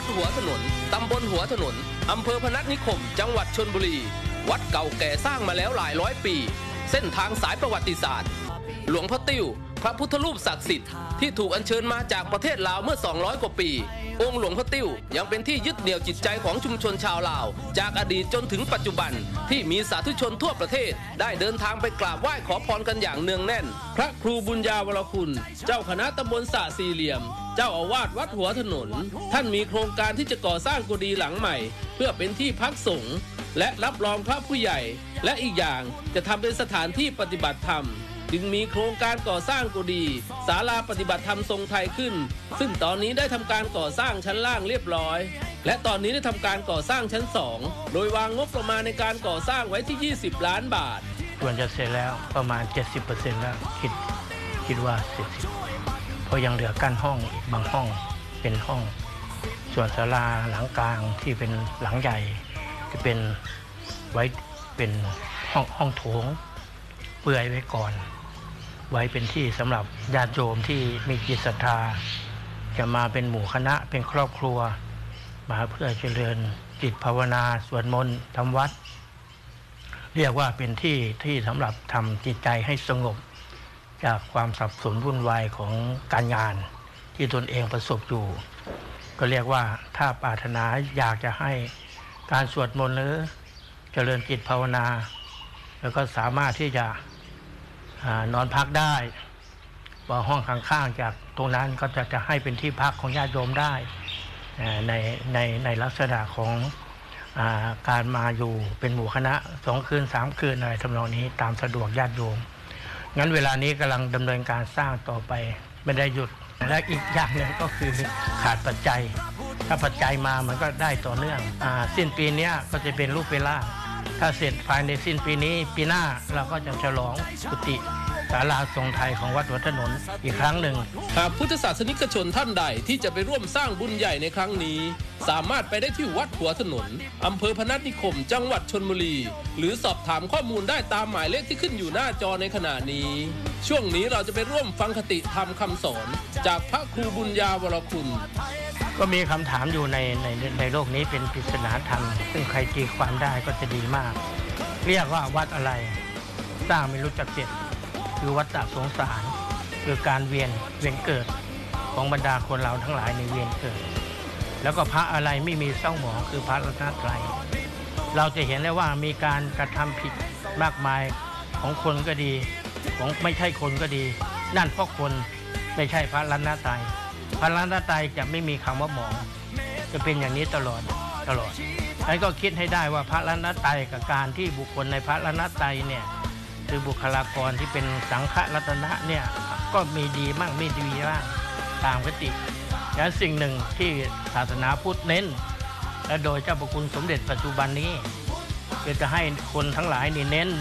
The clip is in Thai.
หัวถนนตำบลหัวถนนอำเภอพนัสนิคมจังหวัดชลบุรีวัดเก่าแก่สร้างมาแล้วหลายร้อยปีเส้นทางสายประวัติศาสตร์หลวงพ่อติ้วพระพุทธรูปศักดิ์สิทธิ์ที่ถูกอัญเชิญมาจากประเทศลาวเมื่อ200กว่าปีองค์หลวงพ่อติ้วยังเป็นที่ยึดเหนี่ยวจิตใจของชุมชนชาวลาวจากอดีตจนถึงปัจจุบันที่มีสาธุชนทั่วประเทศได้เดินทางไปกราบไหว้ขอพรกันอย่างเนืองแน่นพระครูบุญญาวรคุณเจ้าคณะตำบลสระสี่เหลี่ยมเจ้าอาวาสวัดหัวถนนท่านมีโครงการที่จะก่อสร้างกุฏิหลังใหม่เพื่อเป็นที่พักสงฆ์และรับรองพระผู้ใหญ่และอีกอย่างจะทำเป็นสถานที่ปฏิบัติธรรมจึงมีโครงการก่อสร้างกุฏิศาลาปฏิบัติธรรมทรงไทยขึ้นซึ่งตอนนี้ได้ทำการก่อสร้างชั้นล่างเรียบร้อยและตอนนี้ได้ทำการก่อสร้างชั้น2โดยวางงบประมาณในการก่อสร้างไว้ที่20 ล้านบาทส่วนจะเสร็จแล้วประมาณ 70% แล้วคิดว่าเสร็จเพราะยังเหลือกั้นห้องอีกบางห้องเป็นห้องส่วนศาลาหลังกลางที่เป็นหลังใหญ่ที่เป็นไว้เป็นห้องโถงเปื่อยไว้ก่อนไว้เป็นที่สำหรับญาติโยมที่มีจิตศรัทธาจะมาเป็นหมู่คณะเป็นครอบครัวมาเพื่อเจริญจิตภาวนาสวดมนต์ทำวัดเรียกว่าเป็นที่สำหรับทำจิตใจให้สงบจากความสับสนวุ่นวายของการงานที่ตนเองประสบอยู่ก็เรียกว่าถ้าปรารถนาอยากจะให้การสวดมนต์หรือเจริญจิตภาวนาแล้วก็สามารถที่จะนอนพักได้ว่าห้องข้างๆจากตรงนั้นก็จะให้เป็นที่พักของญาติโยมได้ในลักษณะของการมาอยู่เป็นหมู่คณะ2 คืน 3 คืนอะไรทำนองนี้ตามสะดวกญาติโยมงั้นเวลานี้กำลังดำเนินการสร้างต่อไปไม่ได้หยุดและอีกอย่างหนึ่งก็คือขาดปัจจัยถ้าปัจจัยมามันก็ได้ต่อเนื่องสิ้นปีนี้ก็จะเป็นรูปเป็นร่างถ้าเสร็จภายในสิ้นปีนี้ปีหน้าเราก็จะฉลองกุฏิศาลาทรงไทยของวัดหัวถนนอีกครั้งหนึ่งหากพุทธศาสนิกชนท่านใดที่จะไปร่วมสร้างบุญใหญ่ในครั้งนี้สามารถไปได้ที่วัดหัวถนนอำเภอพนัสนิคมจังหวัดชลบุรีหรือสอบถามข้อมูลได้ตามหมายเลขที่ขึ้นอยู่หน้าจอในขณะนี้ช่วงนี้เราจะไปร่วมฟังคติธรรมคำสอนจากพระครูบุญญาวรคุณก็มีคำถามอยู่ในโลกนี้เป็นปริศนาธรรมซึ่งใครตีความได้ก็จะดีมากเรียกว่าวัดอะไรสร้างไม่รู้จักเสร็จคือวัฏฏะสงสารคือการเวียนเกิดของบรรดาคนเราทั้งหลายในเวียนเกิดแล้วก็พระอะไรไม่มีเศร้าหมองคือพระรัตนตรัยเราจะเห็นได้ว่ามีการกระทำผิดมากมายของคนก็ดีของไม่ใช่คนก็ดีนั่นเพราะคนไม่ใช่พระรัตนตรัยพระรัตนตรัยจะไม่มีคำว่าหมองจะเป็นอย่างนี้ตลอดแล้วก็คิดให้ได้ว่าพระรัตนตรัยกับการที่บุคคลในพระรัตนตรัยเนี่ยคือบุคลากรที่เป็นสังฆรัตนะเนี่ยก็มีดีบ้างไม่ดีบ้างตามคติและสิ่งหนึ่งที่ศาสนาพุทธเน้นและโดยเจ้าพระคุณสมเด็จปัจจุบันนี้คือจะให้คนทั้งหลายนี่เน้น